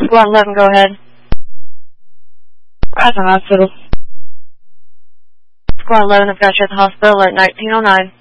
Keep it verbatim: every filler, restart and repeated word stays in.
Squad eleven, go ahead. At the hospital. Squad eleven, I've got you at the hospital at nineteen oh nine.